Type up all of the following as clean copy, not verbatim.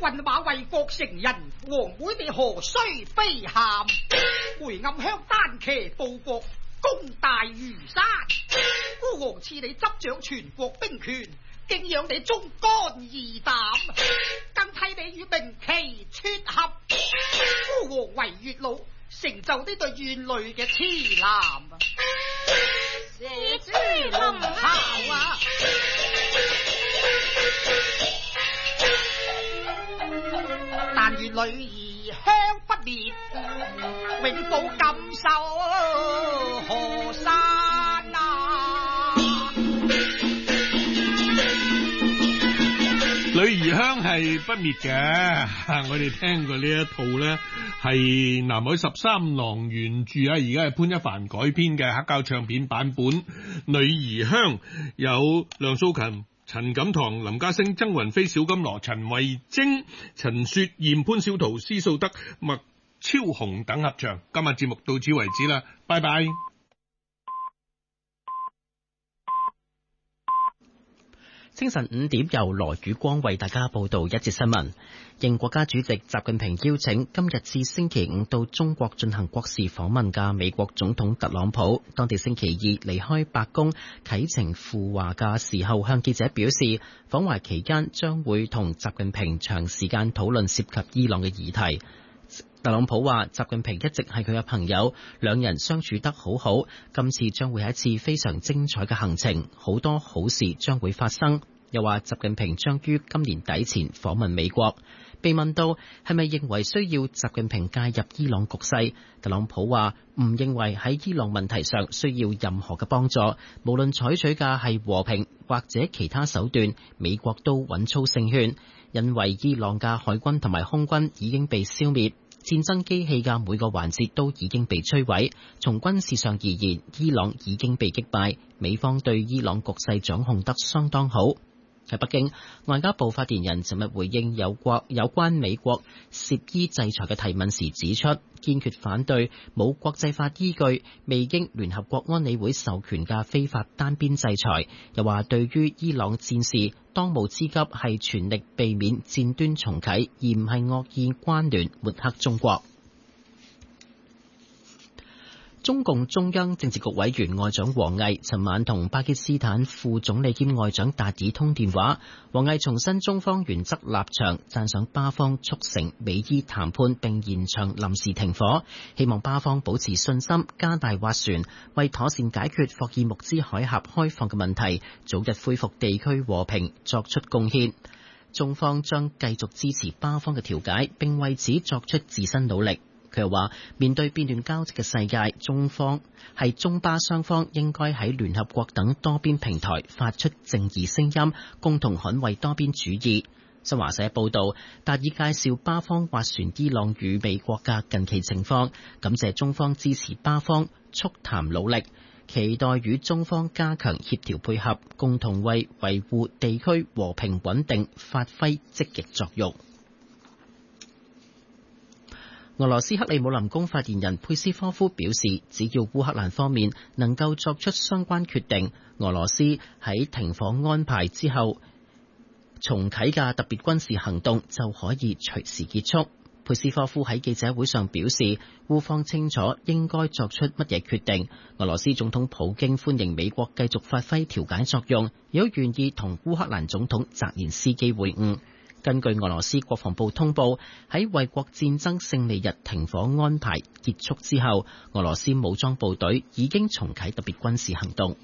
運馬為國成人，王妹你何須悲喊？回暗鄉單騎報國，功大如山。孤王賜你執掌全國兵權，敬仰你忠肝義膽，更替你與明旗撮合。孤王為月老，成就呢對怨淚嘅痴男。 射豬龍炮啊！但願女兒香不滅，永保金秀河山啊！ 女兒香係不滅嘅，我哋聽過呢一套呢，係南海13郎原著啊，而家係潘一帆改編嘅黑膠唱片版本《女兒香》，有梁素琴、陳錦棠、林家聲、曾雲飛、小金羅、陳慧貞、陳雪艷、潘小桃、施素德、麥超紅等合唱。今日節目到此為止啦，拜拜。 清晨5點由羅宇光為大家報道一節新聞。應國家主席習近平邀請，今日至星期五到中國進行國事訪問嘅美國總統特朗普，當地星期二離開白宮啟程赴華嘅時候，向記者表示，訪華期間將會同習近平長時間討論涉及伊朗嘅議題。特朗普話，習近平一直係佢嘅朋友，兩人相處得好好。今次將會係一次非常精彩嘅行程，好多好事將會發生。又話習近平將於今年底前訪問美國。被問到係咪認為需要習近平介入伊朗局勢，特朗普話唔認為喺伊朗問題上需要任何嘅幫助，無論採取嘅係和平或者其他手段，美國都穩操勝券，因為伊朗嘅海軍同埋空軍已經被消滅，戰爭機器嘅每個環節都已經被摧毀。從軍事上而言，伊朗已經被擊敗，美方對伊朗局勢掌控得相當好。喺北京，外交部發言人尋日回應有關美國涉伊制裁嘅提問時指出，堅決反對冇國際法依據、未經聯合國安理會授權嘅非法單邊制裁。又話對於伊朗戰事，當務之急係全力避免戰端重啟，而唔係惡意關聯抹黑中國。中共中央政治局委員外長王毅尋晚同巴基斯坦副總理兼外長達爾通電話，王毅重申中方原則立場，讚賞巴方促成美伊談判並延長臨時停火，希望巴方保持信心，加大斡旋，為妥善解決霍爾木茲海峽開放嘅問題，早日恢復地區和平作出貢獻。中方將繼續支持巴方嘅調解，並為此作出自身努力。佢又話，面對變亂交織嘅世界，中巴雙方應該喺聯合國等多邊平台發出正義聲音，共同捍衛多邊主義。新華社報道，達爾介紹巴方斡旋伊朗與美國嘅近期情況，感謝中方支持巴方促談努力，期待與中方加強協調配合，共同為維護地區和平穩定發揮積極作用。俄羅斯克里姆林宮發言人佩斯科夫表示，只要烏克蘭方面能夠作出相關決定，俄羅斯喺停火安排之後重啟嘅特別軍事行動就可以隨時結束。佩斯科夫喺記者會上表示，烏方清楚應該作出乜嘢決定。俄羅斯總統普京歡迎美國繼續發揮調解作用，亦都願意同烏克蘭總統澤連斯基會晤。根據俄羅斯國防部通報，喺衛國戰爭勝利日停火安排結束之後，俄羅斯武裝部隊已經重啟特別軍事行動。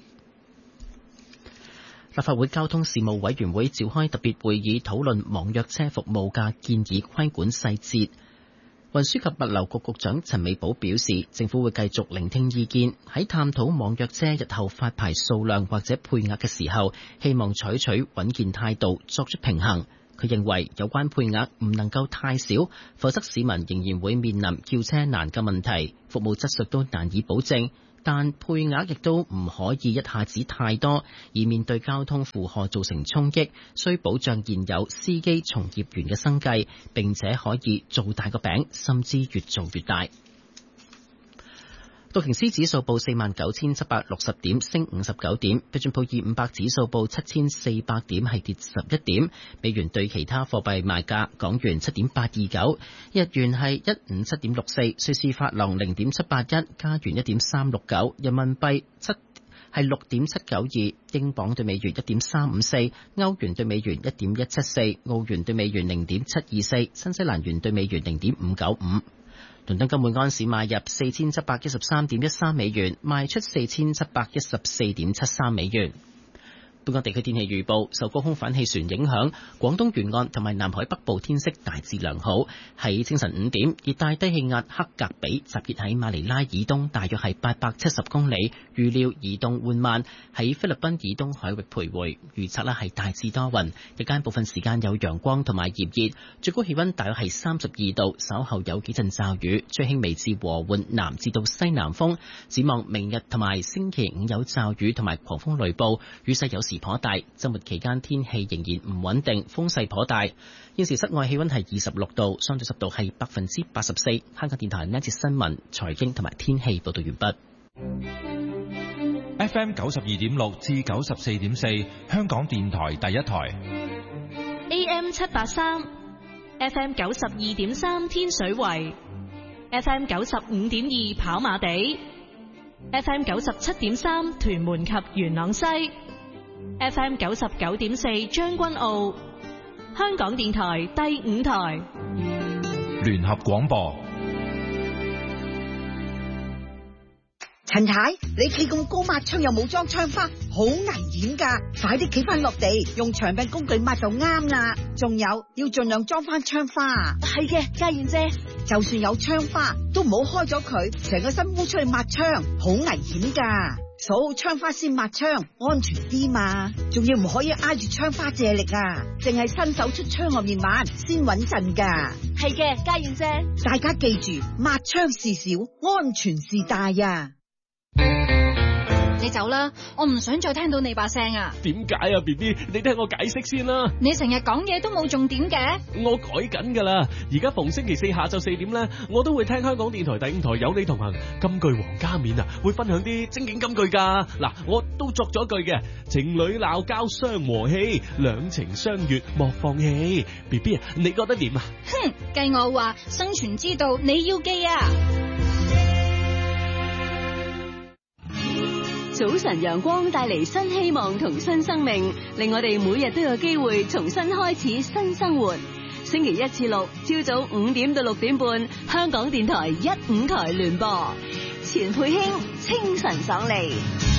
立法會交通事務委員會召開特別會議，討論網約車服務嘅建議規管細節。運輸及物流局局長陳美寶表示，政府會繼續聆聽意見，喺探討網約車日後發牌數量或者配額嘅時候，希望採取穩健態度，作出平衡。佢認為有關配額唔能夠太少，否則市民仍然會面臨叫車難嘅問題，服務質素都難以保證。但配額亦都唔可以一下子太多，以免對交通負荷造成衝擊。需保障現有司機從業員嘅生計，並且可以做大個餅，甚至越做越大。 道瓊斯指數報49,760點，升59點；標準普爾500指數報7,400點，係跌11點。美元對其他貨幣賣價：港元7.829，日元係157.64，瑞士法郎0.781，加元1.369，人民幣係6.792，英鎊對美元1.354，歐元對美元1.174，澳元對美元0.724，新西蘭元對美元0.595。倫敦金每安士買入4713.13美元，賣出4714.73美元。本港地區天氣預報，受高空反氣旋影響，廣東沿岸同埋南海北部天色大致良好。喺清晨5點，熱帶低氣壓克格比集結喺馬尼拉以東大約係870公里，預料移動緩慢，喺菲律賓以東海域徘徊。預測係大致多雲，日間部分時間有陽光同埋炎熱，最高氣溫大約係32度，稍後有幾陣驟雨，吹輕微至和緩南至到西南風。展望明日同埋星期五有驟雨同埋狂風雷暴，雨勢有時頗大，周末期間天氣仍然唔穩定，風勢頗大。現時室外氣溫係26度，相對濕度係84%。香港電台呢一節新聞、財經同埋天氣報道完畢。 FM 92.6至94.4，香港電台第一台。 AM 783 ，FM 92.3天水圍，FM 95.2跑馬地，FM 97.3屯門及元朗西。FM 99.4將軍澳，香港電台第5台聯合廣播。 陳太，你企咁高抹窗又冇裝窗花，好危險噶！快啲企翻落地，用長柄工具抹就啱啦。仲有要盡量裝翻窗花。 係嘅，嘉燕姐， 就算有窗花，都唔好開咗佢，成個身烏出去抹窗，好危險噶。掃窗花先抹窗，安全啲嘛。仲要唔可以挨住窗花借力啊，淨係伸手出窗外面抹先穩陣噶。 係嘅，嘉燕姐， 大家記住，抹窗事小，安全事大啊！ 你走啦，我唔想再聽到你把聲啊！ 點解啊 BB？ 你聽我解釋先啦。 你成日講嘢都冇重點嘅。我改緊噶啦，而家逢星期四下晝4點咧，我都會聽香港電台第5台有你同行金句王加冕啊，會分享啲精警金句噶。嗱，我都作咗句嘅，情侶鬧交傷和氣，兩情相悅莫放棄。BB 啊，你覺得點啊？ 哼，計我話生存之道你要記啊！ 早晨陽光帶嚟新希望同新生命，令我哋每日都有機會重新開始新生活。星期1至6朝早5點到6點半，香港電台1、5台聯播，錢佩卿清晨爽利。